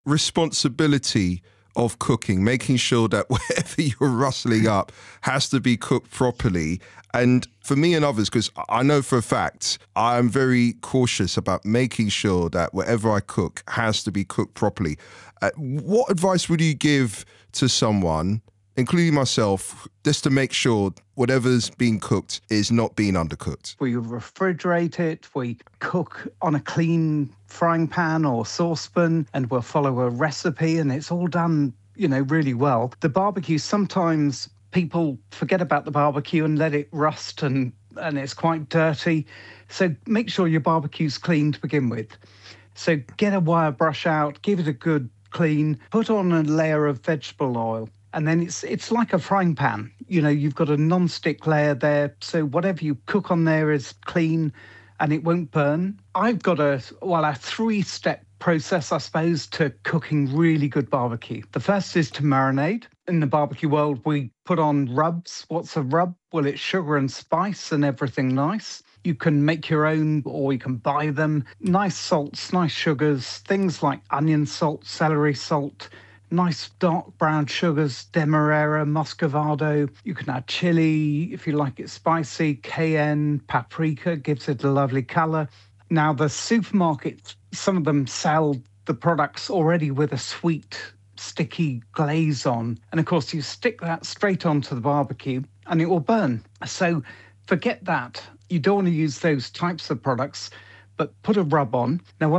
responsibility of cooking, making sure that whatever you're rustling up has to be cooked properly. And for me and others, because I know for a fact, I'm very cautious about making sure that whatever I cook has to be cooked properly. What advice would you give to someone, including myself, just to make sure whatever's being cooked is not being undercooked? We refrigerate it, we cook on a clean frying pan or saucepan, and we'll follow a recipe, and it's all done, really well. The barbecue, sometimes people forget about the barbecue and let it rust, and it's quite dirty. So make sure your barbecue's clean to begin with. So get a wire brush out, give it a good clean, put on a layer of vegetable oil. And then it's like a frying pan. You've got a non-stick layer there, so whatever you cook on there is clean and it won't burn. I've got a 3-step process, I suppose, to cooking really good barbecue. The first is to marinate. In the barbecue world, we put on rubs. What's a rub? Well, it's sugar and spice and everything nice. You can make your own or you can buy them. Nice salts, nice sugars, things like onion salt, celery salt, nice dark brown sugars, demerara, muscovado. You can add chili if you like it spicy, cayenne, paprika gives it a lovely colour. Now, the supermarkets, some of them sell the products already with a sweet, sticky glaze on. And of course, you stick that straight onto the barbecue and it will burn. So forget that. You don't want to use those types of products, but put a rub on. Now,